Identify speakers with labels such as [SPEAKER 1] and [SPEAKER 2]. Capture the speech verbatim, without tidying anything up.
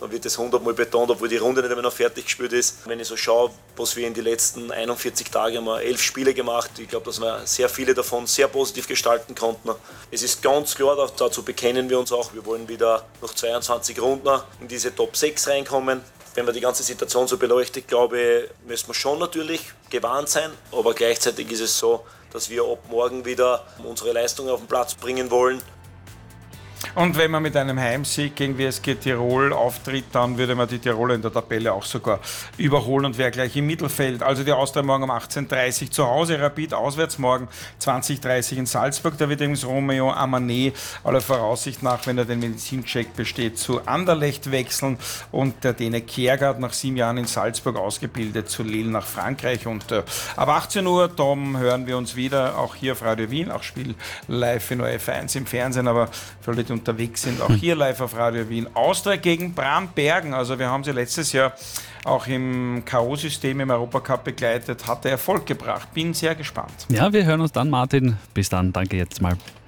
[SPEAKER 1] dann wird das hundertmal betont, obwohl die Runde nicht einmal noch fertig gespielt ist. Wenn ich so schaue, was wir in den letzten einundvierzig Tagen haben, wir elf Spiele gemacht. Ich glaube, dass wir sehr viele davon sehr positiv gestalten konnten. Es ist ganz klar, dazu bekennen wir uns auch, wir wollen wieder nach zweiundzwanzig Runden in diese Top sechs reinkommen. Wenn man die ganze Situation so beleuchtet, glaube ich, müssen wir schon natürlich gewarnt sein, aber gleichzeitig ist es so, dass wir ab morgen wieder unsere Leistungen auf den Platz bringen wollen.
[SPEAKER 2] Und wenn man mit einem Heimsieg gegen W S G Tirol auftritt, dann würde man die Tiroler in der Tabelle auch sogar überholen und wäre gleich im Mittelfeld. Also die Austria morgen um achtzehn Uhr dreißig zu Hause, Rapid auswärts morgen zwanzig Uhr dreißig in Salzburg. Da wird übrigens Romeo Amané aller Voraussicht nach, wenn er den Medizincheck besteht, zu Anderlecht wechseln und der Däne Kjærgaard nach sieben Jahren in Salzburg ausgebildet zu Lille nach Frankreich. Und äh, ab achtzehn Uhr, Tom, hören wir uns wieder, auch hier auf Radio Wien, auch Spiel live in O R F eins im Fernsehen, aber für alle, die unterwegs sind, auch hier live auf Radio Wien. Austria gegen Brambergen, also wir haben sie letztes Jahr auch im K O-System im Europacup begleitet, hat er Erfolg gebracht. Bin sehr gespannt.
[SPEAKER 3] Ja, wir hören uns dann, Martin. Bis dann, danke jetzt mal.